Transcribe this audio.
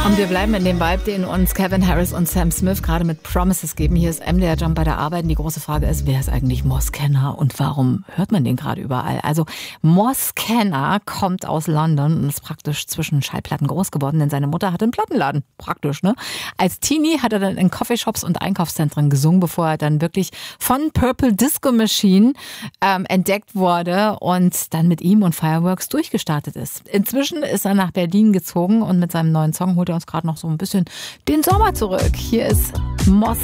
Und wir bleiben in dem Vibe, den uns Calvin Harris und Sam Smith gerade mit Promises geben. Hier ist MDR Jump bei der Arbeit. Und die große Frage ist, wer ist eigentlich Moss Kenner und warum hört man den gerade überall? Also Moss Kenner kommt aus London und ist praktisch zwischen Schallplatten groß geworden, denn seine Mutter hatte einen Plattenladen. Praktisch, ne? Als Teenie hat er dann in Coffeeshops und Einkaufszentren gesungen, bevor er dann wirklich von Purple Disco Machine entdeckt wurde und dann mit ihm und Fireworks durchgestartet ist. Inzwischen ist er nach Berlin gezogen und mit seinem neuen Song holt er uns gerade noch so ein bisschen den Sommer zurück. Hier ist Moss